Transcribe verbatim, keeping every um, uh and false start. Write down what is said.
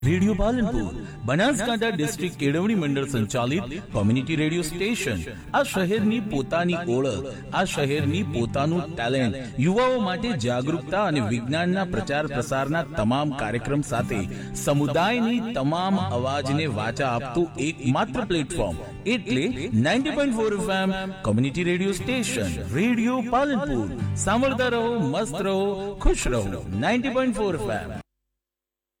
Radio Palanpur Banaskantha district केळवणी मंडल संचालित community radio station आ शहेरनी पोतानी ओळख, आ शहेरनी पोतानुं talent, युवाओ माटे जागरूकता अने विज्ञानना प्रचार प्रसाરના તમામ કાર્યક્રમ સાથે સમુદાયની તમામ અવાજને વાચા આપતું એકમાત્ર પ્લેટફોર્મ એટલે નવ્વાણું પોઈન્ટ ચાર FM community radio station radio Palanpur. સાંભળતા રહો, મસ્ત રહો, ખુશ રહો. નવ્વાણું પોઈન્ટ ચાર એફએમ.